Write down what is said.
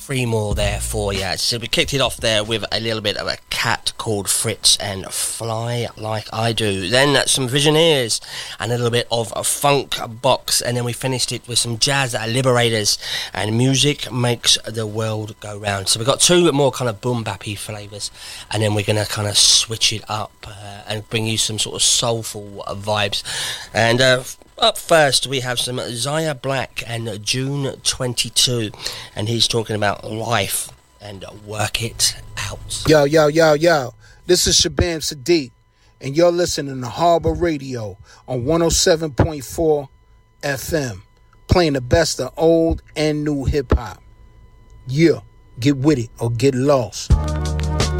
three more there for you. So we kicked it off there with a little bit of a Cat Called Fritz and Fly Like I Do. Then some Visioneers and a little bit of a Funk Box, and then we finished it with some Jazz Liberators and Music Makes the World Go Round. So we've got two more kind of boom bappy flavours, and then we're going to kind of switch it up and bring you some sort of soulful vibes. And up first we have some Zaya Black and June 22, and he's talking about life and work it out. Yo, yo, yo, yo. This is Shabam Sadiq, and you're listening to Harbor Radio on 107.4 FM, playing the best of old and new hip-hop. Yeah, get with it or get lost.